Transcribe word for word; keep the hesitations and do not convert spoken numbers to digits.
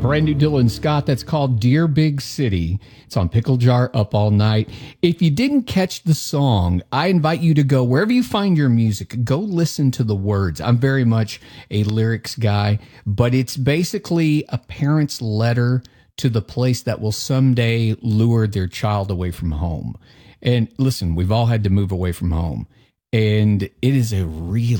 Brand new Dylan Scott. That's called Dear Big City. It's on Pickle Jar Up All Night. If you didn't catch the song, I invite you to go wherever you find your music, go listen to the words. I'm very much a lyrics guy, but it's basically a parent's letter to the place that will someday lure their child away from home. And listen, we've all had to move away from home. And it is a really